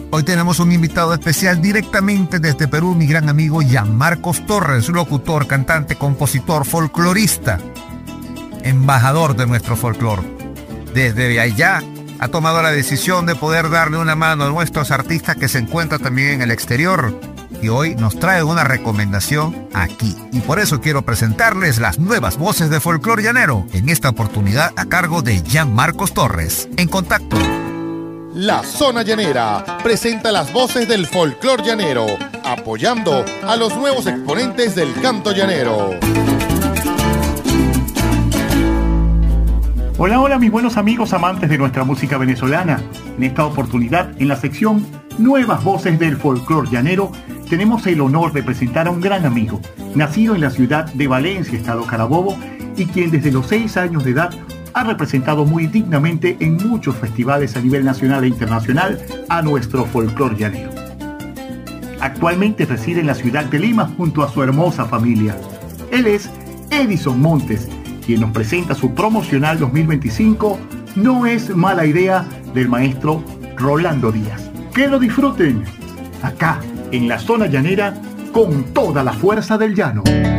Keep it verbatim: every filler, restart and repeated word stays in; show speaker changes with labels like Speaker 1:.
Speaker 1: Hoy tenemos un invitado especial directamente desde Perú, mi gran amigo Gianmarcos Torres, locutor, cantante, compositor, folclorista, embajador de nuestro folclor. Desde allá ha tomado la decisión de poder darle una mano a nuestros artistas que se encuentran también en el exterior. Y hoy nos trae una recomendación aquí. Y por eso quiero presentarles las nuevas voces de folclor llanero, en esta oportunidad a cargo de Gianmarcos Torres. En contacto.
Speaker 2: La Zona Llanera presenta las voces del folclor llanero, apoyando a los nuevos exponentes del canto llanero.
Speaker 3: Hola, hola mis buenos amigos amantes de nuestra música venezolana. En esta oportunidad, en la sección Nuevas Voces del Folclor Llanero, tenemos el honor de presentar a un gran amigo, nacido en la ciudad de Valencia, estado Carabobo, y quien desde los seis años de edad ha representado muy dignamente en muchos festivales a nivel nacional e internacional a nuestro folclor llanero. Actualmente reside en la ciudad de Lima junto a su hermosa familia. Él es Edison Montes, quien nos presenta su promocional dos mil veinticinco, No es mala idea, del maestro Rolando Díaz. ¡Que lo disfruten! Acá, en la Zona Llanera, con toda la fuerza del llano.